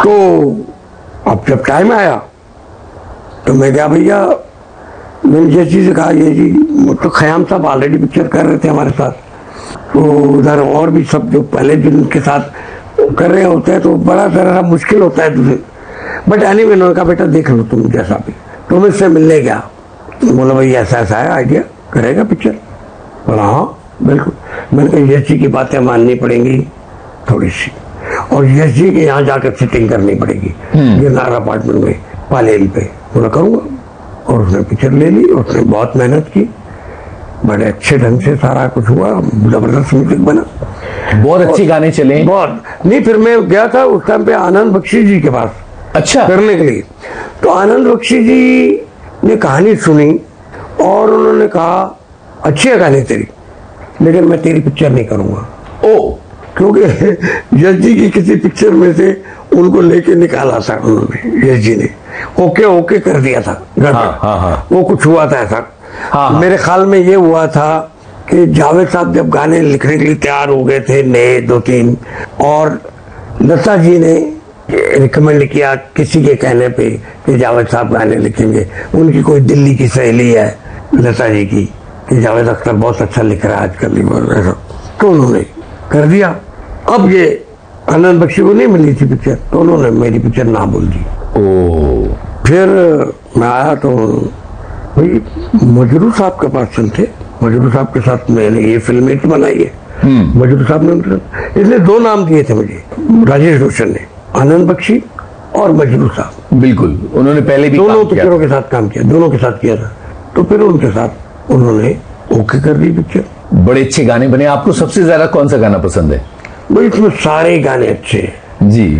तो अब जब टाइम आया तो मैं क्या भैया, मैंने जैसी से कहा ये जी, तो खयाम साहब ऑलरेडी पिक्चर कर रहे थे हमारे साथ, तो उधर और भी सब जो पहले जिनके साथ कर रहे होते हैं तो बड़ा ज़रा मुश्किल होता है तुझे। बट एनीवे उन्होंने कहा बेटा देख लो तुम जैसा भी, तुम इससे मिलने गया, बोला भाई ऐसा ऐसा है आइडिया, करेगा पिक्चर? बोला हाँ बिल्कुल। मैंने कहा यश जी की बातें माननी पड़ेंगी थोड़ी सी, और यश जी के यहाँ जाकर सेटिंग करनी पड़ेगी गिरनार अपार्टमेंट में पालेल पे। बोला करूँगा, और उसने पिक्चर ले ली, उसने बहुत मेहनत की, बड़े अच्छे ढंग से सारा कुछ हुआ, जबरदस्त म्यूजिक बना, बहुत अच्छे गाने चले। बहुत नहीं, फिर मैं गया था उस टाइम पे आनंद बख्शी जी के पास अच्छा करने के लिए, तो आनंद बख्शी जी ने कहानी सुनी और उन्होंने कहा अच्छी है कहानी तेरी, लेकिन मैं तेरी पिक्चर नहीं करूंगा। ओ, क्योंकि यश जी की किसी पिक्चर में से उनको लेके निकाला था उन्होंने, यश जी ने ओके ओके कर दिया था घर हाँ, हाँ, हाँ। वो कुछ हुआ था ऐसा। हाँ, हाँ। मेरे ख्याल में ये हुआ था कि जावेद साहब जब गाने लिखने के लिए तैयार हो गए थे नए 2-3, और लता जी ने रिकमेंड किया किसी के कहने पे कि जावेद साहब गाने लिखेंगे, उनकी कोई दिल्ली की सहेली है लता जी की कि जावेद अख्तर बहुत अच्छा लिख रहा है आजकल, तो उन्होंने कर दिया। अब ये आनंद बख्शी को नहीं मिली थी पिक्चर, तो उन्होंने मेरी पिक्चर ना बोल दी। ओ, फिर मैं आया तो भाई मजरू साहब के पास चलते, मजरू साहब के साथ मैंने ये फिल्म एक बनाई है। मजरू साहब ने इसने 2 नाम दिए थे मुझे, राजेश रोशन ने, आनंद बख्शी और मजरू साहब। बिल्कुल, उन्होंने पहले भी दोनों काम किया पिक्चरों के साथ काम किया, दोनों के साथ किया था। तो फिर उनके साथ उन्होंने ओके कर दी पिक्चर। बड़े अच्छे गाने बने। आपको सबसे ज्यादा कौन सा गाना पसंद है? भाई इसमें सारे गाने अच्छे हैं। जी,